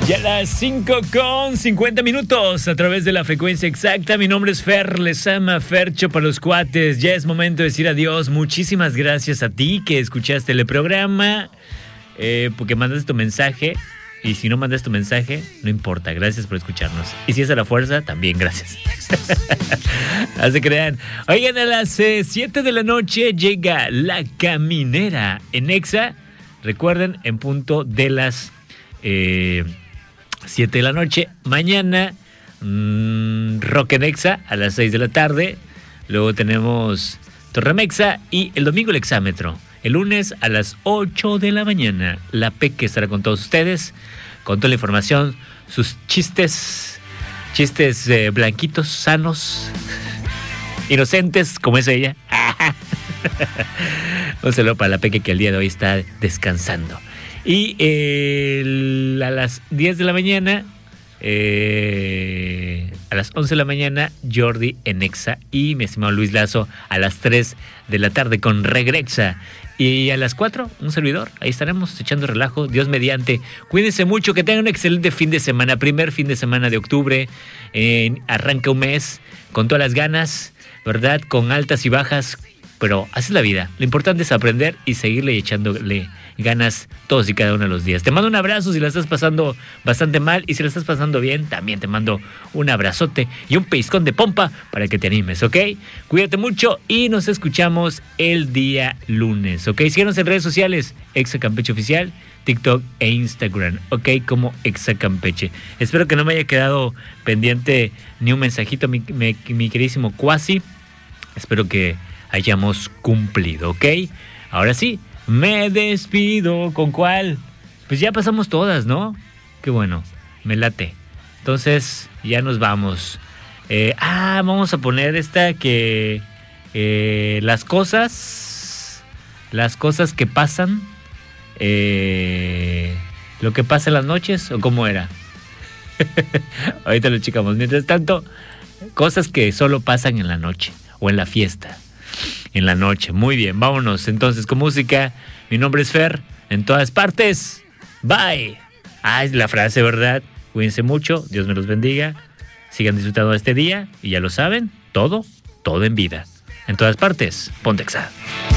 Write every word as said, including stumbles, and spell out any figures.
Ya las cinco con cincuenta minutos a través de la frecuencia exacta. Mi nombre es Fer, les ama Fercho para los cuates. Ya es momento de decir adiós. Muchísimas gracias a ti que escuchaste el programa, eh, porque mandaste tu mensaje. Y si no mandas tu mensaje, no importa, gracias por escucharnos. Y si es a la fuerza, también gracias. No se crean. Oigan, a las eh, siete de la noche llega La Caminera en Exa. Recuerden, en punto de las eh, siete de la noche. Mañana, mmm, Rock en Exa a las seis de la tarde. Luego tenemos Torremexa y el domingo el Exámetro. El lunes a las ocho de la mañana, la Peque estará con todos ustedes, con toda la información, sus chistes, chistes eh, blanquitos, sanos, inocentes, como es ella. Un saludo para la Peque que el día de hoy está descansando. Y eh, a las diez de la mañana, eh, a las once de la mañana, Jordi en Exa y mi estimado Luis Lazo a las tres de la tarde con Regrexa. Y a las cuatro, un servidor, ahí estaremos echando relajo, Dios mediante. Cuídense mucho, que tengan un excelente fin de semana, primer fin de semana de octubre, eh, arranca un mes con todas las ganas, ¿verdad? Con altas y bajas, pero así es la vida. Lo importante es aprender y seguirle echándole ganas todos y cada uno de los días. Te mando un abrazo si la estás pasando bastante mal, y si la estás pasando bien, también te mando un abrazote y un pellizcón de pompa para que te animes, ¿ok? Cuídate mucho y nos escuchamos el día lunes, ¿ok? Síguenos en redes sociales, Exa Campeche Oficial, TikTok e Instagram, ¿ok? Como Exa Campeche. Espero que no me haya quedado pendiente ni un mensajito, mi, mi, mi queridísimo Cuasi. Espero que hayamos cumplido, ¿ok? Ahora sí, me despido. ¿Con cuál? Pues ya pasamos todas, ¿no? Qué bueno, me late. Entonces, ya nos vamos. Eh, ah, vamos a poner esta que... Eh, las cosas... Las cosas que pasan... Eh, lo que pasa en las noches, ¿o cómo era? Ahorita lo checamos. Mientras tanto, cosas que solo pasan en la noche o en la fiesta. En la noche. Muy bien, vámonos entonces con música. Mi nombre es Fer, en todas partes. Bye. Ah, es la frase, ¿verdad? Cuídense mucho, Dios me los bendiga. Sigan disfrutando de este día y ya lo saben, todo, todo en vida. En todas partes, ponte Exa.